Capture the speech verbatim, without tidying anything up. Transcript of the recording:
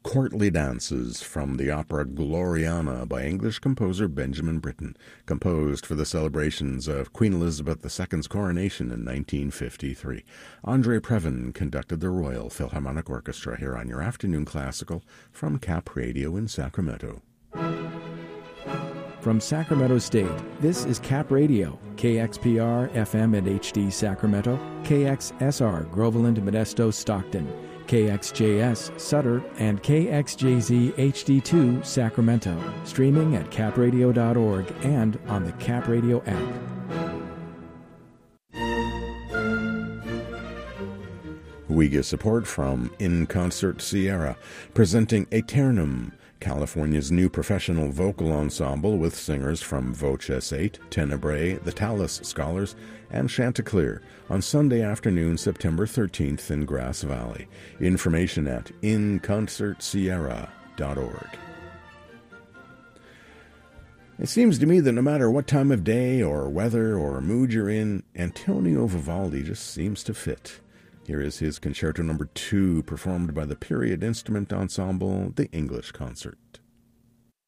Courtly Dances from the opera Gloriana by English composer Benjamin Britten, composed for the celebrations of Queen Elizabeth the Second's coronation in nineteen fifty-three. Andre Previn conducted the Royal Philharmonic Orchestra here on your Afternoon Classical from Cap Radio in Sacramento. From Sacramento State, this is Cap Radio, K X P R, F M and H D Sacramento, K X S R, Groveland, Modesto, Stockton, K X J S, Sutter, and K X J Z H D two, Sacramento, streaming at cap radio dot org and on the Cap Radio app. We get support from In Concert Sierra, presenting Aeternum, California's new professional vocal ensemble with singers from Voces eight, Tenebrae, the Tallis Scholars, and Chanticleer on Sunday afternoon, September thirteenth in Grass Valley. Information at in concert sierra dot org. It seems to me that no matter what time of day or weather or mood you're in, Antonio Vivaldi just seems to fit. Here is his Concerto Number two, performed by the Period Instrument Ensemble, the English Concert.